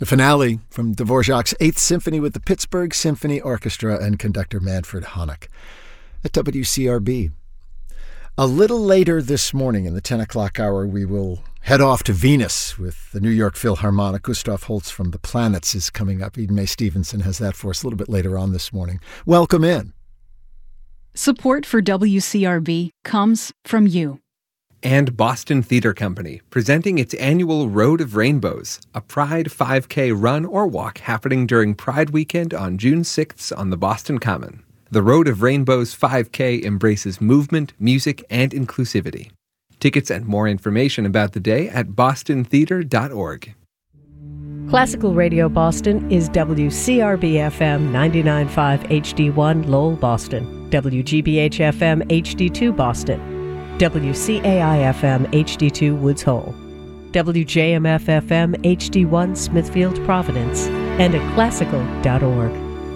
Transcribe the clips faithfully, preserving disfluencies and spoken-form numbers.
The finale from Dvorak's Eighth Symphony with the Pittsburgh Symphony Orchestra and conductor Manfred Honeck at W C R B. A little later this morning in the ten o'clock hour, we will head off to Venus with the New York Philharmonic. Gustav Holst from The Planets is coming up. Eden Mae Stevenson has that for us a little bit later on this morning. Welcome in. Support for W C R B comes from you. And Boston Theater Company, presenting its annual Road of Rainbows, a Pride five K run or walk happening during Pride Weekend on June sixth on the Boston Common. The Road of Rainbows five K embraces movement, music, and inclusivity. Tickets and more information about the day at boston theater dot org. Classical Radio Boston is W C R B F M ninety-nine point five H D one Lowell, Boston, W G B H F M H D two Boston, W C A I F M H D two Woods Hole, W J M F F M H D one Smithfield, Providence, and at classical dot org.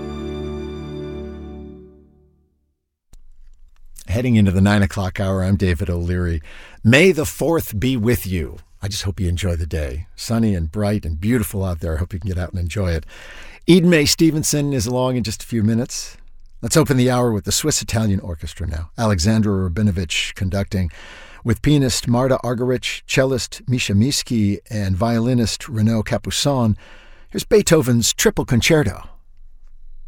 Heading into the nine o'clock hour, I'm David O'Leary. May the fourth be with you. I just hope you enjoy the day. Sunny and bright and beautiful out there. I hope you can get out and enjoy it. Eden Mae Stevenson is along in just a few minutes. Let's open the hour with the Swiss Italian Orchestra now. Alexandra Rabinovich conducting with pianist Marta Argerich, cellist Misha Miski, and violinist Renaud Capuçon. Here's Beethoven's Triple Concerto.